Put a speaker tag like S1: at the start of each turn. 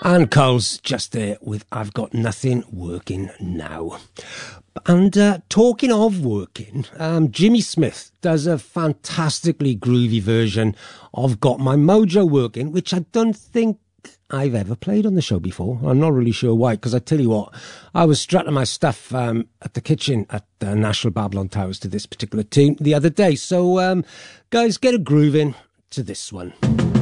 S1: And Cole's just there with I've Got Nothing Working Now. And talking of working, Jimmy Smith does a fantastically groovy version of Got My Mojo Working, which I don't think I've ever played on the show before. I'm not really sure why, because I tell you what, I was strutting my stuff at the kitchen at the National Babylon Towers to this particular tune the other day. So, guys, get a groove in to this one.